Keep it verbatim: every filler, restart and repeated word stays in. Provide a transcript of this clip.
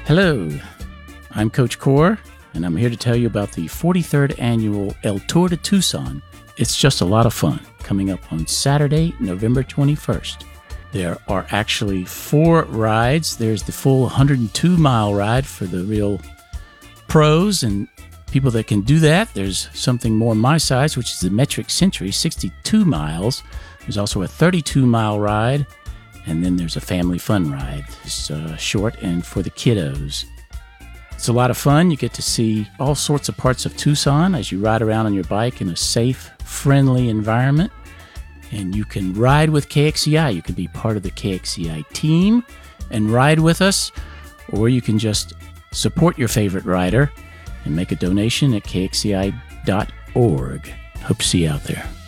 Hello, I'm Coach Core, and I'm here to tell you about the forty-third Annual El Tour de Tucson. It's just a lot of fun, coming up on Saturday, November twenty-first. There are actually four rides. There's the full one hundred two mile ride for the real pros and people that can do that. There's something more my size, which is the Metric Century, sixty-two miles. There's also a thirty-two mile ride, and then there's a family fun ride. It's uh, short and for the kiddos. It's a lot of fun. You get to see all sorts of parts of Tucson as you ride around on your bike in a safe, friendly environment. And you can ride with K X C I. You can be part of the K X C I team and ride with us, or you can just support your favorite rider and make a donation at K X C I dot org. Hope to see you out there.